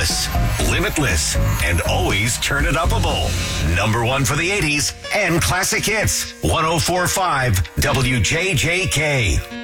timeless, limitless, and always turn it upable. Number one for the 80s and classic hits. 104.5 WJJK.